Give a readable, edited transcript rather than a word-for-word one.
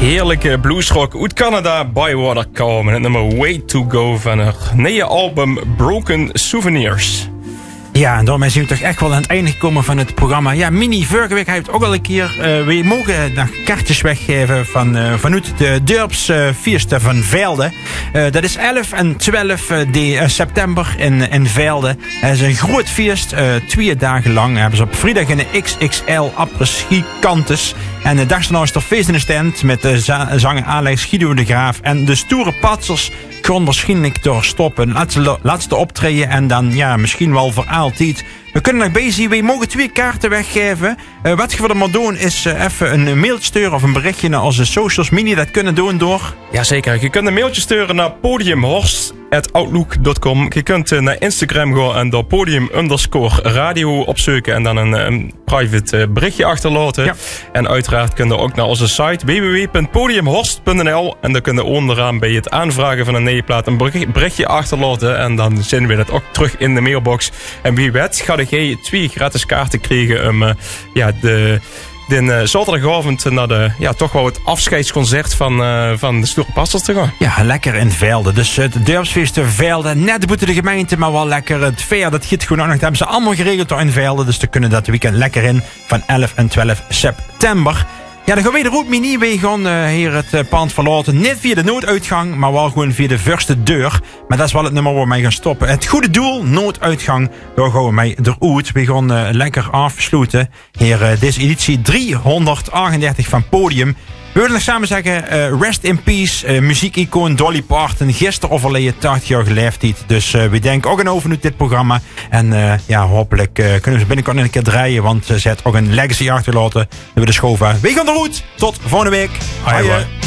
Heerlijke bluesrock uit Canada, Bywater Calm. En het nummer Way to Go van haar nieuwe album Broken Souvenirs. Ja, en daarmee zijn we toch echt wel aan het einde gekomen van het programma. Ja, Mini, vorige week heeft ook al een keer... we mogen nog kaartjes weggeven vanuit de dorpsfeesten van Veelde. Dat is 11 en 12 september in Veelde. Het is een groot feest, 2 dagen lang. Hebben ze op vrijdag een XXL après-ski kantes. En de dag daarna is er feest in de stand met de zanger Alex Guido de Graaf. En de stoere patsers gaan waarschijnlijk doorstoppen. Laatste optreden en dan ja, misschien wel voor altijd. We kunnen nog bezig. We mogen 2 kaarten weggeven. Wat je er maar doen is even een mailtje sturen of een berichtje naar onze socials. Mini, dat kunnen doen door... Jazeker, je kunt een mailtje sturen naar podiumhorst@outlook.com. Je kunt naar Instagram gaan en door podium_radio opzoeken en dan een private berichtje achterlaten. Ja. En uiteraard kun je ook naar onze site www.podiumhorst.nl en dan kun je onderaan bij het aanvragen van een neeplaat een berichtje achterlaten en dan zenden we dat ook terug in de mailbox. En wie weet ga jij 2 gratis kaarten krijgen om de zaterdagavond naar toch wel het afscheidsconcert van de Stoere Patsers te gaan. Ja, lekker in Veelde. Dus het dorpsfeest in Veelde. Net buiten de gemeente, maar wel lekker. Het veer, dat giet gewoon nog. Dat hebben ze allemaal geregeld door in Veelde. Dus dan kunnen dat weekend lekker in van 11 en 12 september. Ja, dan gaan we de route Mini. We gaan hier het pand verlaten. Niet via de nooduitgang, maar wel gewoon via de eerste deur. Maar dat is wel het nummer waar we mee gaan stoppen. Het goede doel, nooduitgang. Daar gaan we mee eruit. We gaan lekker afsluiten. Hier, deze editie 338 van Podium. We willen nog samen zeggen, rest in peace, muziekicoon Dolly Parton. Gisteren overleden 80 jaar geleefd. Dus we denken ook aan over nu dit programma. En hopelijk kunnen we binnenkort een keer draaien. Want ze heeft ook een legacy achterlaten. We de schoof. We gaan eruit. Tot volgende week. Hoi.